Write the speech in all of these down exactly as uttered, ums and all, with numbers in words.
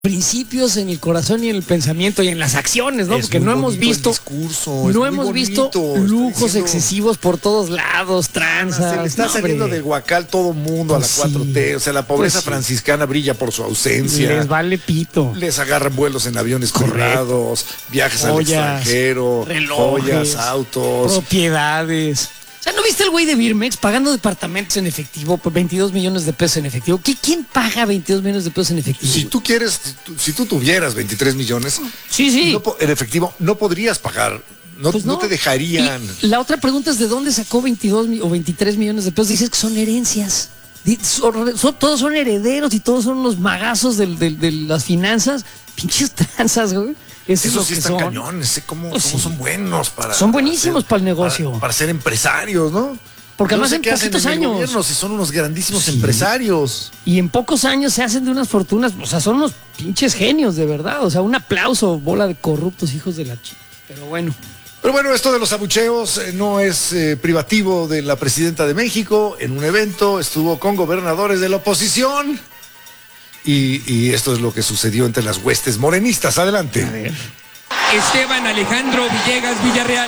principios en el corazón y en el pensamiento y en las acciones, ¿no? Es Porque no hemos visto discurso, no hemos visto lujos diciendo, excesivos por todos lados, tranzas. Se le está no, saliendo hombre. del huacal todo mundo Pues a la cuatro T, sí. o sea, la pobreza Pues sí. franciscana brilla por su ausencia. Les vale pito. Les agarran vuelos en aviones Correcto. privados, viajes Joyas, al extranjero, relojes, joyas, autos. propiedades. O sea, ¿no viste el güey de Birmex pagando departamentos en efectivo por veintidós millones de pesos en efectivo? ¿Qué, ¿Quién paga veintidós millones de pesos en efectivo? Si tú quieres, si tú, si tú tuvieras veintitrés millones, sí, sí. No, en efectivo, no podrías pagar. No, Pues no. no te dejarían. Y la otra pregunta es ¿de dónde sacó veintidós o veintitrés millones de pesos? Dices que son herencias. Son, son, todos son herederos y todos son los magazos de, de, de las finanzas. Pinches tranzas, güey. Eso Esos es sí que están son. cañones, ¿eh? ¿Cómo, Pues cómo sí. son buenos para... Son buenísimos para, para el negocio. Para, para ser empresarios, ¿no? Porque Yo no además sé en qué hacen poquitos en el años. gobierno, si son unos grandísimos Sí. empresarios. Y en pocos años se hacen de unas fortunas. O sea, son unos pinches genios, de verdad. O sea, un aplauso, bola de corruptos hijos de la chica. Pero bueno. Pero bueno, esto de los abucheos eh, no es eh, privativo de la presidenta de México. En un evento estuvo con gobernadores de la oposición. Y, y esto es lo que sucedió entre las huestes morenistas. Adelante. A ver. Esteban Alejandro Villegas Villarreal.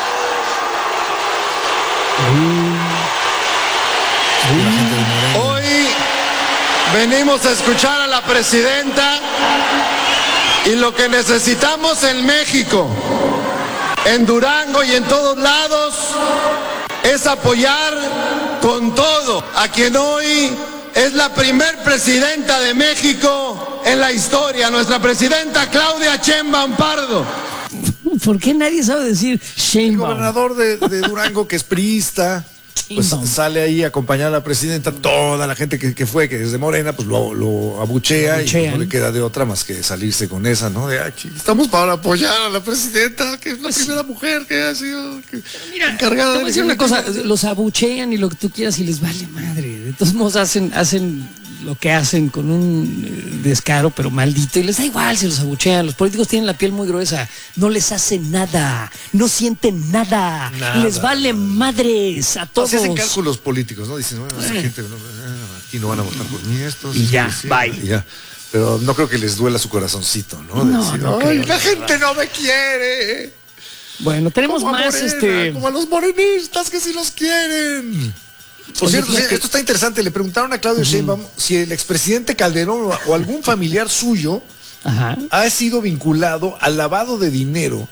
Hoy venimos a escuchar a la presidenta y lo que necesitamos en México, en Durango y en todos lados, es apoyar con todo a quien hoy es la primer presidenta de México en la historia, nuestra presidenta Claudia Sheinbaum Pardo. ¿Por qué nadie sabe decir El Sheinbaum? gobernador de, de Durango, que es priista, pues Sheinbaum. sale ahí a acompañar a la presidenta. Toda la gente que, que fue, que es de Morena, pues lo, lo abuchea, Abuchean. y no le queda de otra más que salirse con esa, ¿no? De aquí estamos para apoyar a la presidenta, que es la Pues primera mujer que ha sido que- Mira, encargada te voy a de... decir una cosa, los abuchean y lo que tú quieras y les vale madre. De todos modos hacen, hacen lo que hacen con un eh, descaro, pero maldito, y les da igual si los abuchean. Los políticos tienen la piel muy gruesa, no les hacen nada, no sienten nada, Nada. les vale madres a todos. Se hacen cálculos políticos, ¿no? Dicen, bueno, esta Eh. gente, no, aquí no van a votar por mí, estos. Y ya, sí, bye. y ya. Pero no creo que les duela su corazoncito, ¿no? De No, decir, no "Ay, creo, la la gente no me quiere. Bueno, tenemos Como a más Morena, este. como a los morenistas que sí los quieren". Por Oye, cierto, fíjate. esto está interesante. Le preguntaron a Claudio Sheinbaum si el expresidente Calderón o, o algún familiar suyo Ajá. ha sido vinculado al lavado de dinero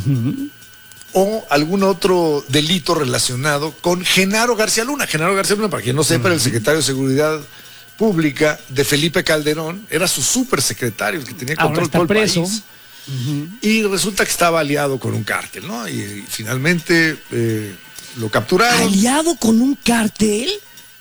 o algún otro delito relacionado con Genaro García Luna. Genaro García Luna, para quien no sepa, era el secretario de Seguridad Pública de Felipe Calderón, era su supersecretario, el que tenía Ahora control está todo el preso. país. Y resulta que estaba aliado con un cártel, ¿no? Y, y finalmente eh, lo capturaron. ¿Aliado con un cartel?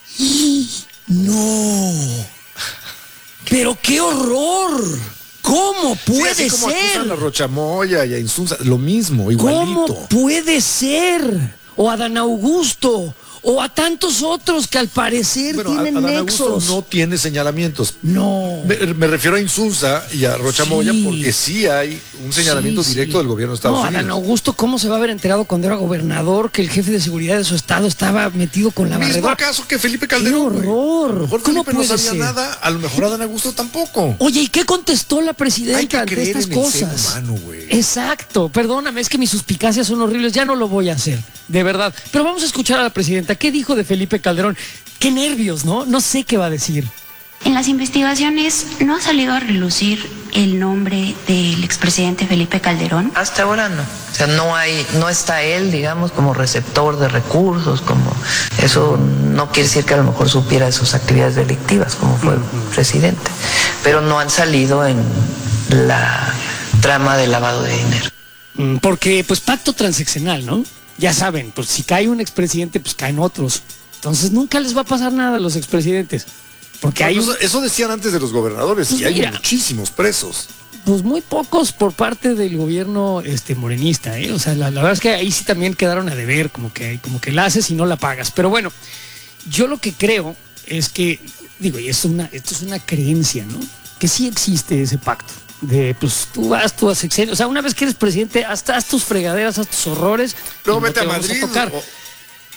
No. Pero qué horror. ¿Cómo Sí, puede así como ser? acusan a Rochamoya y a Insunza, lo mismo, igualito. ¿Cómo puede ser? O a Dan Augusto, o a tantos otros que al parecer Bueno, tienen Adán Augusto nexos. no tiene señalamientos. No. Me, me refiero a Insunza y a Rochamoya Sí. porque sí hay un señalamiento Sí, directo sí. del gobierno de Estados no, Unidos. Adán Augusto, ¿cómo se va a haber enterado cuando era gobernador que el jefe de seguridad de su estado estaba metido con la Mismo barredora? caso que Felipe Calderón. ¡Qué güey. horror! A lo mejor ¿Cómo Felipe no puede sabía ser? nada, a lo mejor Adán Augusto tampoco. Oye, ¿y qué contestó la presidenta Hay que ante creer estas en el ser cosas? humano, güey. Exacto, perdóname, es que mis suspicacias son horribles, ya no lo voy a hacer, de verdad. Pero vamos a escuchar a la presidenta. ¿Qué dijo de Felipe Calderón? Qué nervios, ¿no? No sé qué va a decir. En las investigaciones no ha salido a relucir el nombre del expresidente Felipe Calderón. Hasta ahora no. O sea, no hay, no está él, digamos, como receptor de recursos, como eso no quiere decir que a lo mejor supiera de sus actividades delictivas, como fue presidente. Pero no han salido en la trama de lavado de dinero. Mm, Porque, pues, pacto transaccional, ¿no? Ya saben, pues si cae un expresidente, pues caen otros. Entonces nunca les va a pasar nada a los expresidentes. Porque hay Bueno, un- eso, eso decían antes de los gobernadores Pues y hay mira. muchísimos presos. pues muy pocos por parte del gobierno este morenista, ¿eh? O sea, la, la verdad es que ahí sí también quedaron a deber, como que, como que la haces y no la pagas. Pero bueno, yo lo que creo es que, digo, y es una, esto es una creencia, ¿no? Que sí existe ese pacto. De pues tú vas, tú haces sexenio. O sea, una vez que eres presidente, haz, haz tus fregaderas, haz tus horrores. Luego y no vete te a vamos Madrid. tocar. o-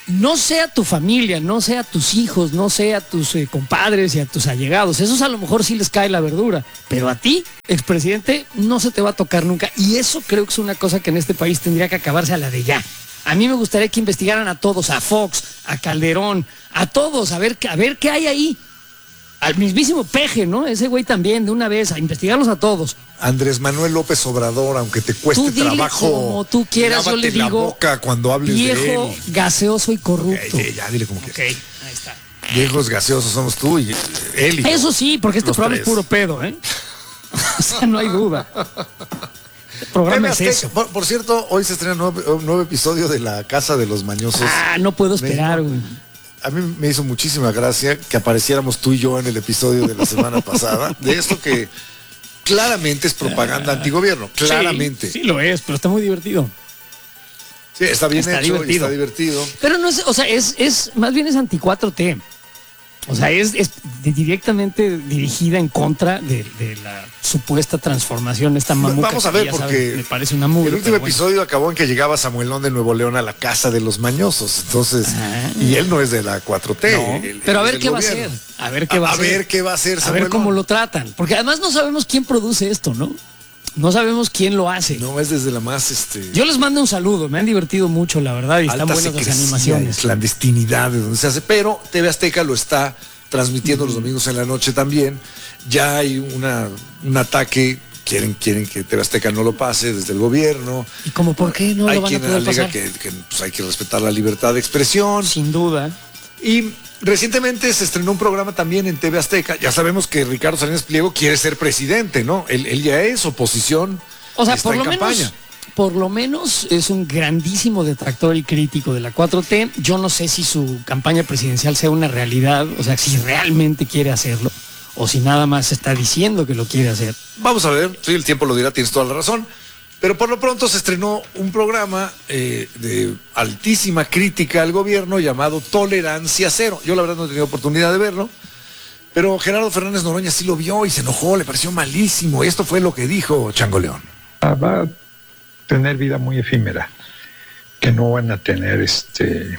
no sea tu familia, no sea tus hijos, no sea tus eh, compadres y a tus allegados. Esos a lo mejor sí les cae la verdura, pero a ti, expresidente, no se te va a tocar nunca. Y eso creo que es una cosa que en este país tendría que acabarse a la de ya. A mí me gustaría que investigaran a todos, a Fox, a Calderón, a todos, a ver, a ver qué hay ahí. Al mismísimo Peje, ¿no? Ese güey también, de una vez, a investigarlos a todos. Andrés Manuel López Obrador, aunque te cueste Tú dile trabajo, como tú quieras, yo le lávate la digo, boca cuando hables de viejo, él. gaseoso y corrupto. Ok, ya, dile como Ok, quieras. ahí está. Viejos gaseosos somos tú y él y yo. Eso sí, porque este Los programa tres. es puro pedo, ¿eh? O sea, no hay duda. El programa es Azteca. eso. Por, por cierto, hoy se estrena un nuevo, un nuevo episodio de La Casa de los Mañosos. Ah, no puedo esperar, güey. A mí me hizo muchísima gracia que apareciéramos tú y yo en el episodio de la semana pasada, de esto que claramente es propaganda antigobierno, claramente. Sí, sí lo es, pero está muy divertido. Sí, está bien Está hecho y divertido. está divertido. Pero no es, o sea, es, es más bien es anti cuatro T. O sea, es, es de- directamente dirigida en contra de, de la supuesta transformación, esta mamuca. Vamos a que ver, ya porque sabes, me parece una mugre, el último pero bueno. episodio acabó en que llegaba Samuelón de Nuevo León a la Casa de los Mañosos. Entonces, Ah. y él no es de la cuatro T. No, él- pero a él ver es qué del va a gobierno. hacer. A ver qué va a, A hacer. ver qué va a hacer A ver Samuelón. cómo lo tratan. Porque además no sabemos quién produce esto, ¿no? No sabemos quién lo hace. No, es desde la más este Yo les mando un saludo, me han divertido mucho, la verdad, y están alta buenas las secrecía, animaciones. clandestinidad de donde se hace, pero T V Azteca lo está transmitiendo los domingos en la noche también. Ya hay una, un ataque, quieren, quieren que T V Azteca no lo pase desde el gobierno. ¿Y como por qué no hay lo van a quien poder alega pasar? que, que, pues, hay que respetar la libertad de expresión. Sin duda. Y recientemente se estrenó un programa también en T V Azteca. Ya sabemos que Ricardo Salinas Pliego quiere ser presidente, ¿no? Él, él ya es oposición. O sea, está por en lo campaña. menos, por lo menos es un grandísimo detractor y crítico de la cuatro T. Yo no sé si su campaña presidencial sea una realidad, o sea, si realmente quiere hacerlo, o si nada más está diciendo que lo quiere hacer. Vamos a ver, sí, el tiempo lo dirá, tienes toda la razón. Pero por lo pronto se estrenó un programa eh, de altísima crítica al gobierno llamado Tolerancia Cero. Yo la verdad no he tenido oportunidad de verlo, pero Gerardo Fernández Noroña sí lo vio y se enojó, le pareció malísimo. Esto fue lo que dijo Chango León. Va a tener vida muy efímera, que no van a tener este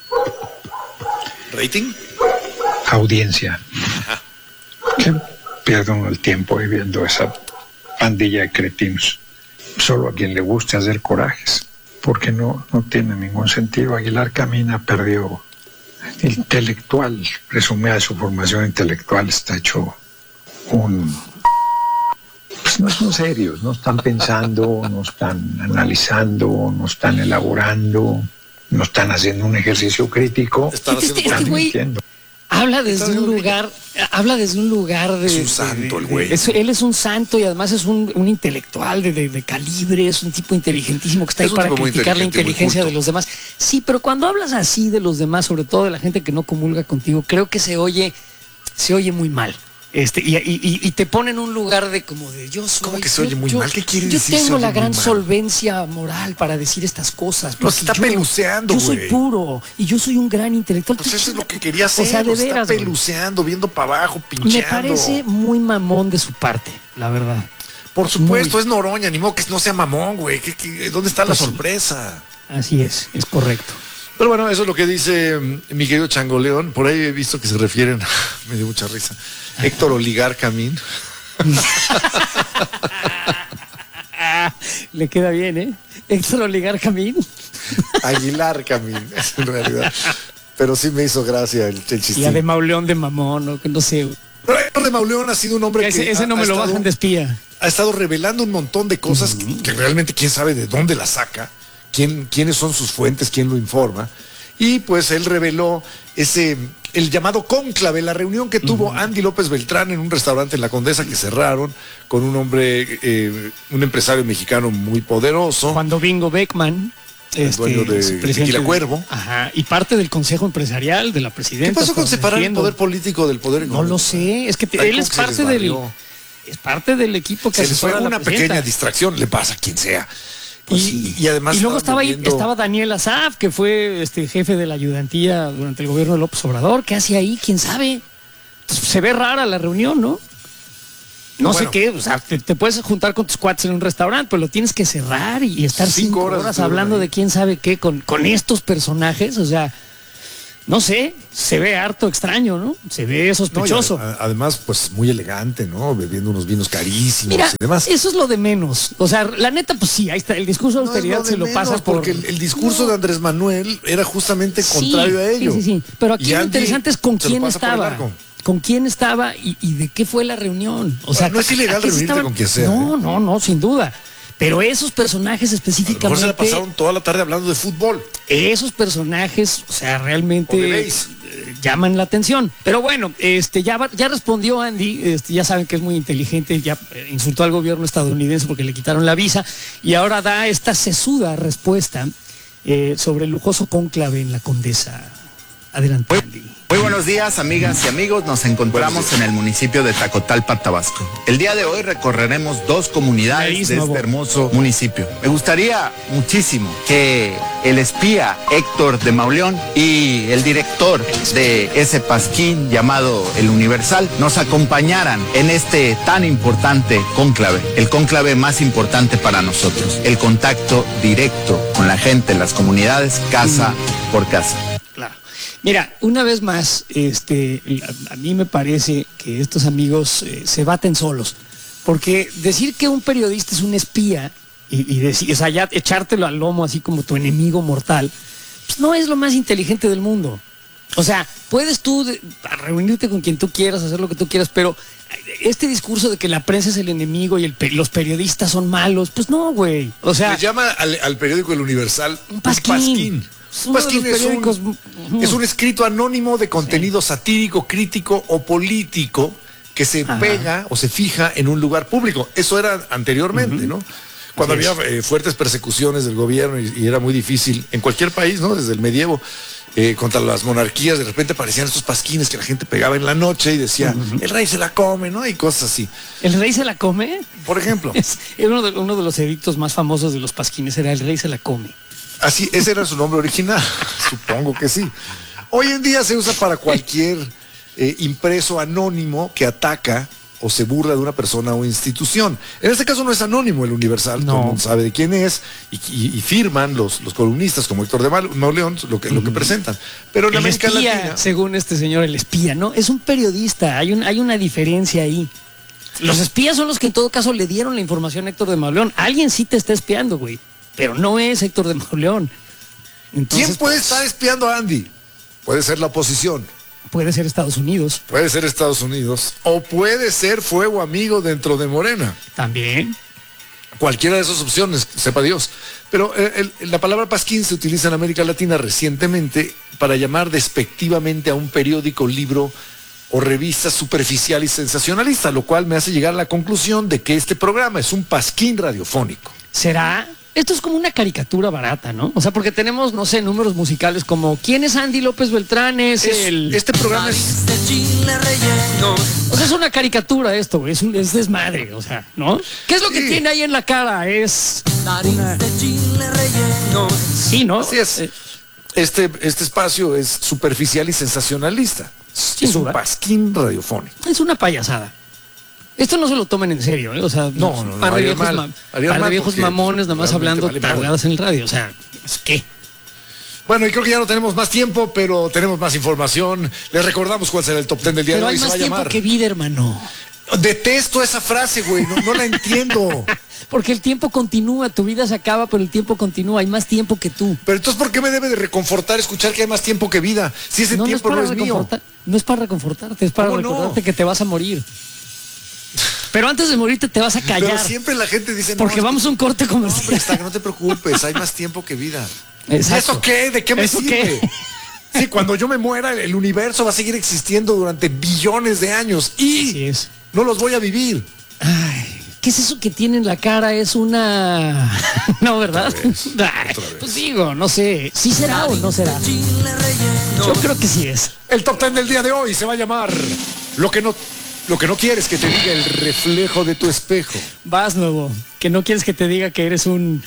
¿Rating? audiencia. Que pierdan el tiempo ahí viendo esa pandilla de cretinos. Solo a quien le guste hacer corajes, porque no, no tiene ningún sentido. Aguilar Camina perdió intelectual, presumida de su formación intelectual, está hecho un... Pues no son serios, no están pensando, no están analizando, no están elaborando, no están haciendo un ejercicio crítico. Están Este- haciendo este campaña. güey- mintiendo. Habla desde Está un bien, lugar, habla desde un lugar de... Es un de- santo de- el güey. de- es- él es un santo y además es un, un intelectual de, de- de calibre, es un tipo inteligentísimo que está Es ahí un para tipo muy criticar la inteligente, muy inteligencia culto. de los demás. Sí, pero cuando hablas así de los demás, sobre todo de la gente que no comulga contigo, creo que se oye, se oye muy mal. Este, y, y- y- y te pone en un lugar de como de yo soy. ¿Cómo que se yo- oye muy yo- mal? ¿Qué quiere yo decir se tengo oye la muy gran mal? solvencia moral para decir estas cosas. Nos porque está yo- peluceando, Yo soy güey. puro y yo soy un gran intelectual. Pues Tú eso es lo chinga- que quería hacer. O sea, de nos está veras, güey. peluceando, viendo para abajo, pinchando. Me parece muy mamón de su parte, la verdad. Por supuesto, muy- es Noroña, ni modo que no sea mamón, güey. ¿Qué- qué- ¿Dónde está la Pues sí. sorpresa? Así es, es correcto. Pero bueno, eso es lo que dice mm, mi querido Chango León. Por ahí he visto que se refieren, me dio mucha risa, Héctor Oligar Camín. Le queda bien, ¿eh? Héctor Oligar Camín. Aguilar Camín, en realidad. Pero sí me hizo gracia el, el Y a chistín. de Mauleón de mamón, o que no sé. Pero Héctor de Mauleón ha sido un hombre que Ese, ese ha- no ha me lo estado- bajan de espía. ha estado revelando un montón de cosas que, que realmente quién sabe de dónde las saca, quién, quiénes son sus fuentes, quién lo informa. Y pues él reveló ese, el llamado cónclave, la reunión que tuvo Andy López Beltrán en un restaurante en La Condesa que cerraron con un hombre, eh, un empresario mexicano muy poderoso. Cuando Bingo Beckman, El este, dueño de es presidente Tequila Cuervo. Ajá, y parte del consejo empresarial de la ¿Qué presidenta. pasó con hasta donde separar el entiendo. poder político del poder No económico? lo sé, es que te- Ay, él cómo es que se parte les del barrió. es parte del equipo que Se les fue asesora a la una presidenta. pequeña distracción, le pasa a quien sea. Pues y, sí. y además y luego estaba estaban ahí, vendiendo- estaba Daniel Asaf, que fue este jefe de la ayudantía durante el gobierno de López Obrador. ¿Qué hacía ahí? ¿Quién sabe? Pues, se ve rara la reunión, ¿no? No Bueno. sé qué, o sea, te, te puedes juntar con tus cuates en un restaurante, pero lo tienes que cerrar y, y estar Cinco cinco horas horas, estuvieron hablando ahí. de quién sabe qué con, con estos personajes. O sea, no sé, se ve harto extraño, ¿no? Se ve sospechoso. No, y a- además, pues muy elegante, ¿no? Bebiendo unos vinos carísimos Mira, y demás. eso es lo de menos. O sea, la neta, pues sí, ahí está. El discurso de No es austeridad lo de se lo menos, pasa por... porque el, el discurso de Andrés Manuel era justamente Sí, contrario a ello. Sí, sí, sí. Pero aquí Y lo Andy interesante es con se lo quién pasa por el estaba. arco. Con quién estaba y, y de qué fue la reunión. O sea, No es ilegal ¿a qué se reunirte con quien sea, No, ¿eh? no, no, sin duda. Pero esos personajes A lo mejor específicamente... se la pasaron toda la tarde hablando de fútbol. Esos personajes, o sea, realmente O de béis. eh, llaman la atención. Pero bueno, este ya, va- ya respondió Andy, este, ya saben que es muy inteligente, ya eh, insultó al gobierno estadounidense porque le quitaron la visa y ahora da esta sesuda respuesta eh, sobre el lujoso cónclave en la Condesa. Adelante, Andy. Muy buenos días, amigas y amigos. Nos encontramos en el municipio de Tacotalpa, Tabasco. El día de hoy recorreremos dos comunidades País de nuevo. este hermoso municipio. Me gustaría muchísimo que el espía Héctor de Mauleón y el director de ese pasquín llamado El Universal nos acompañaran en este tan importante cónclave, el cónclave más importante para nosotros, el contacto directo con la gente en las comunidades, casa por casa. Claro. Mira, una vez más, este, a, a mí me parece que estos amigos eh, se baten solos, porque decir que un periodista es un espía y, y decir, o sea, ya echártelo al lomo así como tu enemigo mortal, pues no es lo más inteligente del mundo. O sea, puedes tú de- reunirte con quien tú quieras, hacer lo que tú quieras, pero este discurso de que la prensa es el enemigo y el, pe- los periodistas son malos, pues no, güey. O sea, Le llama al, al periódico El Universal Un pasquín. Es Un uno de pasquín los es un, periódicos, ujú. es un escrito anónimo de contenido satírico, crítico o político que se Ajá. pega o se fija en un lugar público. Eso era anteriormente, ¿no? Cuando Así había eh, fuertes persecuciones del gobierno y, y era muy difícil en cualquier país, ¿no? Desde el medievo. eh, contra las monarquías, de repente aparecían estos pasquines que la gente pegaba en la noche y decía, el rey se la come, ¿no? Y cosas así. ¿el rey se la come? Por ejemplo. Es, era uno, de, uno de los edictos más famosos de los pasquines, era el rey se la come. Así, ese era su nombre original. Supongo que sí. Hoy en día se usa para cualquier eh, impreso anónimo que ataca o se burla de una persona o institución. En este caso no es anónimo El Universal, No. todo el mundo sabe de quién es y, y- y firman los, los columnistas como Héctor de Mal- Mauleón lo que, lo que presentan. Pero en El América espía, Latina, según este señor, el espía, ¿no? Es un periodista, hay, un, hay una diferencia ahí. Los espías son los que en todo caso le dieron la información a Héctor de Mauleón. Alguien sí te está espiando, güey, pero no es Héctor de Mauleón. Entonces, ¿quién puede pues, estar espiando a Andy? Puede ser la oposición, puede ser Estados Unidos puede ser Estados Unidos o puede ser fuego amigo dentro de Morena. también. Cualquiera de esas opciones, sepa Dios. Pero eh, el- la palabra pasquín se utiliza en América Latina recientemente para llamar despectivamente a un periódico, libro o revista superficial y sensacionalista, lo cual me hace llegar a la conclusión de que este programa es un pasquín radiofónico. ¿Será? Esto es como una caricatura barata, ¿no? O sea, porque tenemos, no sé, números musicales como ¿quién es Andy López Beltrán? Es, Es- el... Este programa es... O sea, es una caricatura esto, güey, es, un, es desmadre, o sea, ¿no? ¿Qué es lo que Sí. tiene ahí en la cara? Es una... Sí, ¿no? Así es. Eh, Este, este espacio es superficial y sensacionalista. Sin es un duda. pasquín radiofónico. es una payasada. Esto no se lo tomen en serio, ¿eh? O sea, No, no, no, par de harían viejos, mal. ma- Harían par de mal viejos porque mamones nada más realmente hablando vale madre. tardadas en el radio, o sea, ¿es qué? Bueno, y creo que ya no tenemos más tiempo, pero tenemos más información. Les recordamos cuál será el top ten del día Pero de hoy. hay Se va más a tiempo llamar. que vida, hermano. Detesto esa frase, güey. No, no la entiendo. Porque el tiempo continúa, tu vida se acaba, pero el tiempo continúa, hay más tiempo que tú. Pero entonces, ¿por qué me debe de reconfortar escuchar que hay más tiempo que vida? Si ese No, no es tiempo no para es mío. reconfortar, no es para reconfortarte, es para ¿Cómo no? recordarte que te vas a morir. Pero antes de morirte te vas a callar. Pero siempre la gente dice... no, Porque es que- vamos a un corte No, hombre, comercial. está, que no te preocupes, hay más tiempo que vida. Exacto. ¿Y eso qué? ¿De qué me ¿Eso sirve? qué? Sí, cuando yo me muera, el universo va a seguir existiendo durante billones de años y Así es. no los voy a vivir. Ay, ¿qué es eso que tiene en la cara? Es una... No, ¿verdad? vez, Ay, otra vez. pues digo, no sé. ¿Sí será o no será? Yo creo que sí es. El top ten del día de hoy se va a llamar Lo que no, lo que no quieres que te diga el reflejo de tu espejo. Vas, nuevo. Que no quieres que te diga que eres un...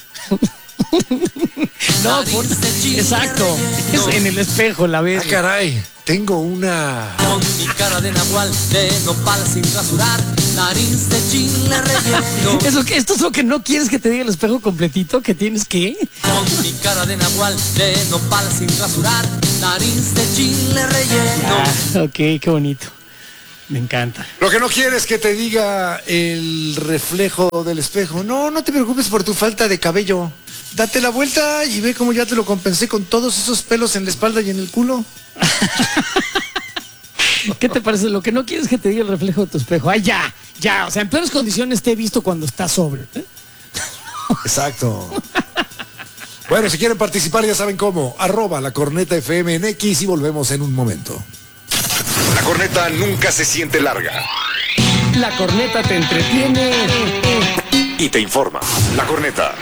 No, por... exacto. Es en el espejo, la Ah, ves. caray, tengo una... Con mi cara de nahual, de nopal sin rasurar, nariz de chile relleno. Eso que, esto es lo que no quieres que te diga el espejo completito, que tienes que. Con mi cara de nahual, de nopal sin rasurar, nariz de chile relleno. Ah, ok, qué bonito. Me encanta. Lo que no quieres que te diga el reflejo del espejo. No, no te preocupes por tu falta de cabello. Date la vuelta y ve cómo ya te lo compensé con todos esos pelos en la espalda y en el culo. ¿Qué te parece? Lo que no quieres que te diga el reflejo de tu espejo. ¡Ay, ya! Ya, o sea, en peores condiciones te he visto cuando estás sobrio, ¿eh? Exacto. Bueno, si quieren participar ya saben cómo. Arroba la corneta F M en X y volvemos en un momento. La corneta nunca se siente larga. La corneta te entretiene y te informa. La corneta.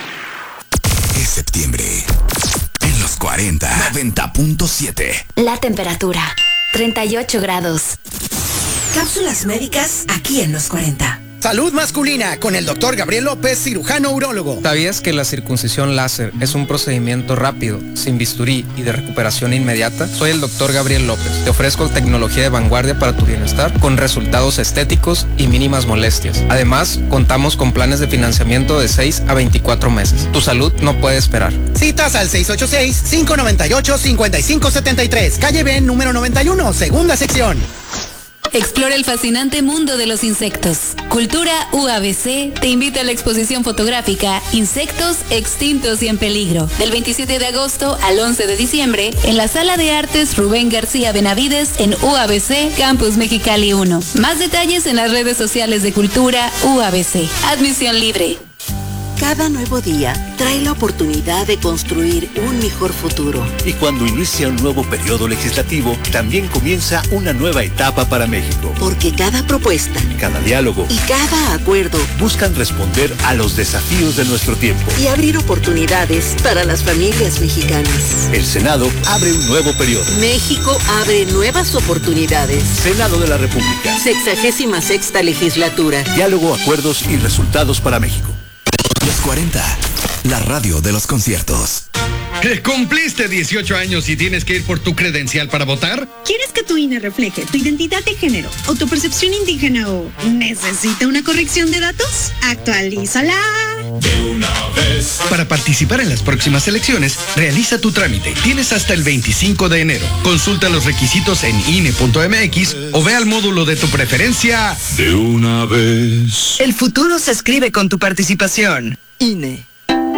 Es septiembre. En los cuarenta. noventa punto siete. La temperatura. treinta y ocho grados. Cápsulas médicas aquí en los cuarenta. Salud masculina con el doctor Gabriel López, cirujano urólogo. ¿Sabías que la circuncisión láser es un procedimiento rápido, sin bisturí y de recuperación inmediata? Soy el doctor Gabriel López. Te ofrezco tecnología de vanguardia para tu bienestar con resultados estéticos y mínimas molestias. Además, contamos con planes de financiamiento de seis a veinticuatro meses. Tu salud no puede esperar. Citas al seis ocho seis, cinco nueve ocho, cinco cinco siete tres. Calle B, número noventa y uno, segunda sección. Explora el fascinante mundo de los insectos. Cultura U A B C te invita a la exposición fotográfica Insectos extintos y en peligro, del veintisiete de agosto al once de diciembre en la Sala de Artes Rubén García Benavides en U A B C Campus Mexicali uno. Más detalles en las redes sociales de Cultura U A B C. Admisión libre. Cada nuevo día trae la oportunidad de construir un mejor futuro. Y cuando inicia un nuevo periodo legislativo, también comienza una nueva etapa para México. Porque cada propuesta, cada diálogo y cada acuerdo buscan responder a los desafíos de nuestro tiempo y abrir oportunidades para las familias mexicanas. El Senado abre un nuevo periodo. México abre nuevas oportunidades. Senado de la República. Sexagésima sexta legislatura. Diálogo, acuerdos y resultados para México. Los cuarenta, la radio de los conciertos. ¿Cumpliste dieciocho años y tienes que ir por tu credencial para votar? ¿Quieres que tu I N E refleje tu identidad de género o tu percepción indígena o necesita una corrección de datos? Actualízala. De una vez. Para participar en las próximas elecciones, realiza tu trámite. Tienes hasta el veinticinco de enero. Consulta los requisitos en I N E punto M X o ve al módulo de tu preferencia. De una vez. El futuro se escribe con tu participación. I N E.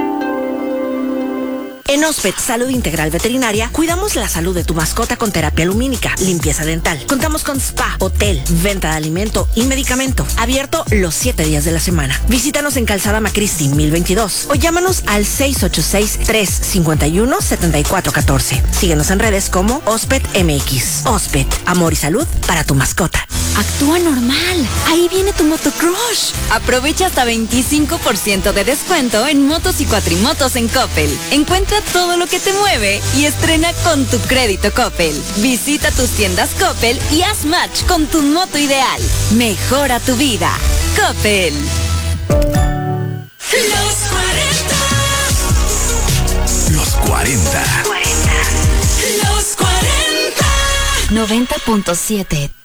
En Ospet Salud Integral Veterinaria, cuidamos la salud de tu mascota con terapia lumínica, limpieza dental. Contamos con spa, hotel, venta de alimento y medicamento. Abierto los siete días de la semana. Visítanos en Calzada Macristi mil veintidós o llámanos al seis ocho seis, tres cinco uno, siete cuatro uno cuatro. Síguenos en redes como Ospet M X. Ospet, amor y salud para tu mascota. Actúa normal. Ahí viene tu motocrush. Aprovecha hasta veinticinco por ciento de descuento en motos y cuatrimotos en Coppel. Encuentra todo lo que te mueve y estrena con tu crédito Coppel. Visita tus tiendas Coppel y haz match con tu moto ideal. Mejora tu vida. Coppel. Los cuarenta. Los cuarenta. Los cuarenta. noventa punto siete.